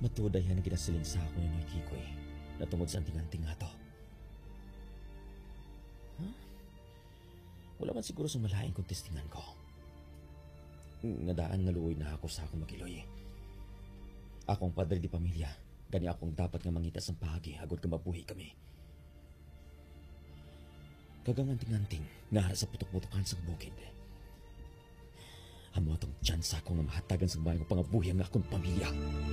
Matuod ay nga ginasiling sa ako ni Kikoy na tungod sa anting-anting nga to. Huh? Wala man siguro sa malaing kong testingan ko. Nadaan naluoy na ako sa akong magiloy. Akong padre di pamilya, gani akong dapat nga mangita sa pahagi agad ka mabuhi kami. Kaganganting-anting, nahara sa putok-putokan sa bukid. Amo atong tsansa ko nga mahatagan sa bayan ko pangabuhi ang akong pamilya.